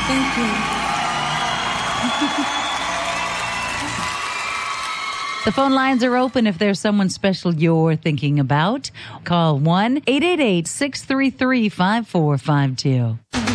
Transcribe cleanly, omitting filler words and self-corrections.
Thank you. The phone lines are open if there's someone special you're thinking about. Call 1-888-633-5452.